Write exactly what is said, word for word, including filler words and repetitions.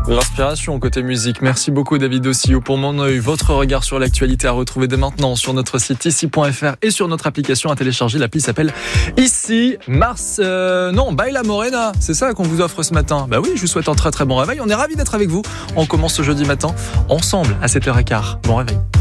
L'inspiration côté musique. Merci beaucoup David Ossio pour Mon Oeil. Votre regard sur l'actualité à retrouver dès maintenant sur notre site ici point f r et sur notre application à télécharger. L'appli s'appelle Ici Mars. Euh, non, Baila Morena. C'est ça qu'on vous offre ce matin. Bah oui, je vous souhaite un très très bon réveil. On est ravis d'être avec vous. On commence ce jeudi matin ensemble à sept heures quinze. Bon réveil.